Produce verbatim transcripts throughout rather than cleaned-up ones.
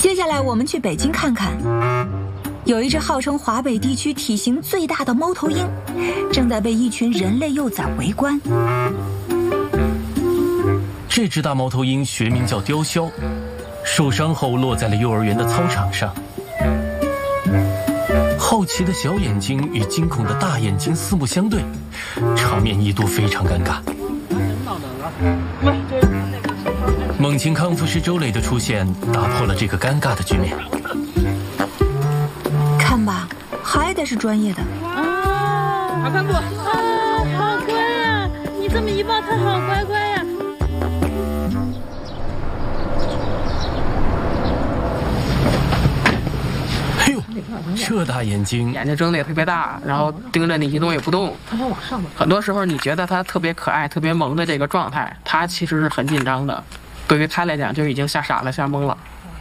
接下来我们去北京看看，有一只号称华北地区体型最大的猫头鹰，正在被一群人类幼崽围观。 这只大猫头鹰学名叫雕鸮，受伤后落在了幼儿园的操场上。好奇的小眼睛与惊恐的大眼睛四目相对，场面一度非常尴尬。猛禽康复师周磊的出现打破了这个尴尬的局面。 看吧，还得是专业的。 啊，好看不？啊，好乖呀！你这么一抱，它好乖乖呀。 哎呦，这大眼睛， 眼睛睁得也特别大，然后盯着你一动也不动。 它往上的。 很多时候你觉得它特别可爱、特别萌的这个状态，它其实是很紧张的。对于它来讲，就已经吓傻了、吓懵了。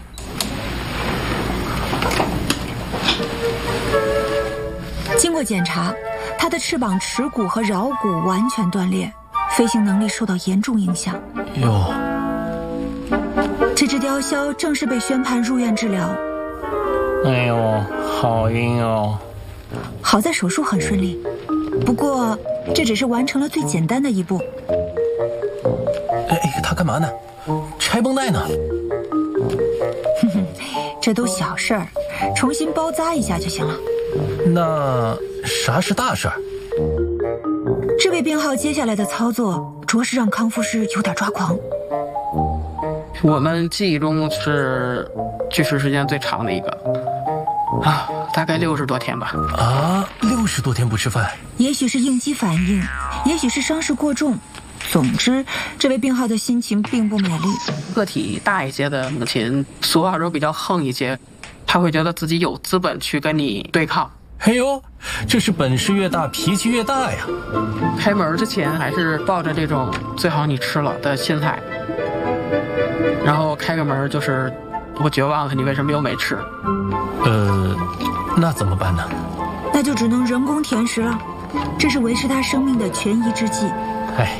经过检查，它的翅膀耻骨和桡骨完全断裂，飞行能力受到严重影响。 哟， 这只雕鸮正式被宣判入院治疗。 哎呦，好晕哦！ 好在手术很顺利，不过这只是完成了最简单的一步。 哎，他干嘛呢？拆绷带呢？ 哼哼，这都小事儿，重新包扎一下就行了。 那啥是大事儿？ 这位病号接下来的操作，着实让康复师有点抓狂。 我们记忆中是去世时间最长的一个啊，大概六十多天吧。 啊，六十多天不吃饭？ 也许是应激反应，也许是伤势过重。总之，这位病号的心情并不美丽。 个体大一些的猛禽，俗话说比较横一些，他会觉得自己有资本去跟你对抗。 哎呦，这是本事越大，脾气越大呀！ 开门之前还是抱着这种最好你吃了的心态，然后开个门就是我绝望了，你为什么又没吃？ 呃，那怎么办呢？ 那就只能人工填食了，这是维持他生命的权宜之计。 哎，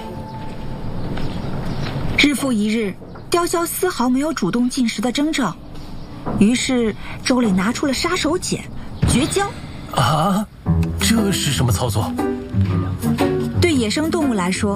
日复一日，雕鸮丝毫没有主动进食的征兆，于是周磊拿出了杀手锏——绝交。 啊，这是什么操作？ 对野生动物来说，